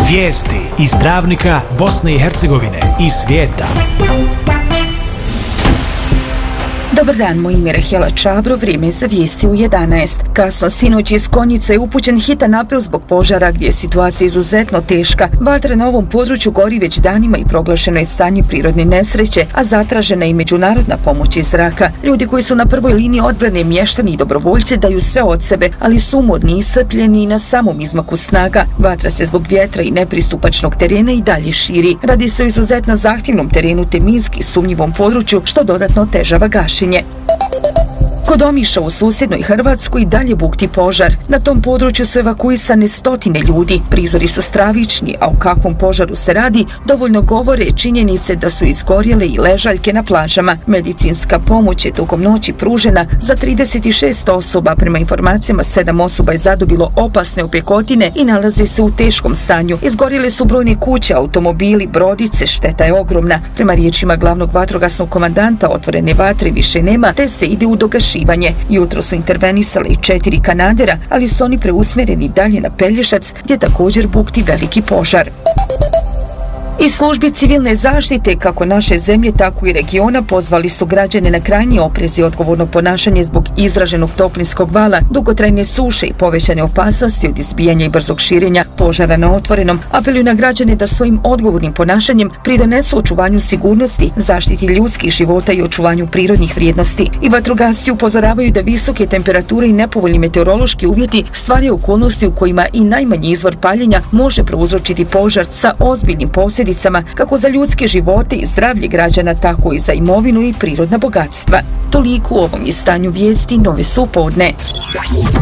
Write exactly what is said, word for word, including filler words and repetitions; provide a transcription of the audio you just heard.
Vijesti iz Dravnika, Bosne i Hercegovine i svijeta. Dobar dan, moje ime je Rahela Čabro, vrijeme je za vijesti u jedanaest. Kasno sinoć iz Konjica je upućen hitan apel zbog požara gdje je situacija izuzetno teška. Vatra na ovom području gori već danima i proglašeno je stanje prirodne nesreće, a zatražena je i međunarodna pomoć iz zraka. Ljudi koji su na prvoj liniji odbrane, mještani i dobrovoljci daju sve od sebe, ali su umorni i iscrpljeni i na samom izmaku snaga. Vatra se zbog vjetra i nepristupačnog terena i dalje širi. Radi se o izuzetno zahtjevnom terenu te minski sumnjivom području, što dodatno otežava gašenje. Kod Omiša u susjednoj Hrvatskoj dalje bukti požar. Na tom području su evakuisane stotine ljudi. Prizori su stravični, a o kakvom požaru se radi dovoljno govore činjenice da su izgorjele i ležaljke na plažama. Medicinska pomoć je tokom noći pružena za trideset šest osoba. Prema informacijama, sedam osoba je zadobilo opasne opekotine i nalaze se u teškom stanju. Izgorjele su brojne kuće, automobili, brodice, šteta je ogromna. Prema riječima glavnog vatrogasnog komandanta, otvorene vatre više nema, te se ide u dogašivanje. Jutro su intervenisale i četiri kanadera, ali su oni preusmjereni dalje na Pelješac, gdje također bukti veliki požar. Iz službi civilne zaštite kako naše zemlje, tako i regiona pozvali su građane na krajnji oprez i odgovorno ponašanje zbog izraženog toplinskog vala, dugotrajne suše i povećane opasnosti od izbijanja i brzog širenja požara na otvorenom. Apeluju na građane da svojim odgovornim ponašanjem pridonesu očuvanju sigurnosti, zaštiti ljudskih života i očuvanju prirodnih vrijednosti. I vatrogasci upozoravaju da visoke temperature i nepovoljni meteorološki uvjeti stvaraju okolnosti u kojima i najmanji izvor paljenja može prouzročiti požar sa ozbiljnim posljedicama kako za ljudske živote i zdravlje građana, tako i za imovinu i prirodna bogatstva. Toliko u ovom izdanju vijesti Nove su podne.